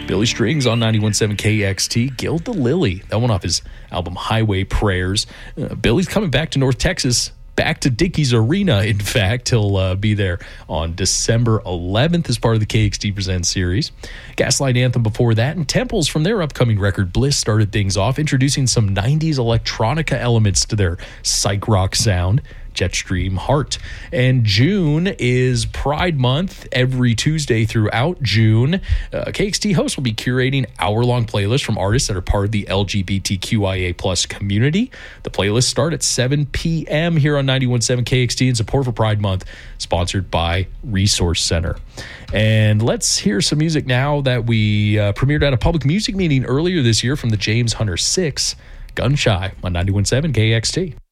Billy Strings on 91.7 KXT. Gild the Lily. That one off his album Highway Prayers. Billy's coming back to North Texas. Back to Dickies Arena, in fact. He'll be there on December 11th as part of the KXT Presents series. Gaslight Anthem before that, and Temples from their upcoming record Bliss started things off, introducing some 90s electronica elements to their psych rock sound. Jetstream Heart. And June is Pride Month. Every Tuesday throughout June, KXT hosts will be curating hour-long playlists from artists that are part of the LGBTQIA plus community. The playlists start at 7 p.m. here on 91.7 KXT in support for Pride Month, sponsored by Resource Center. And let's hear some music now that we premiered at a public music meeting earlier this year from the James Hunter 6, Gun Shy on 91.7 KXT.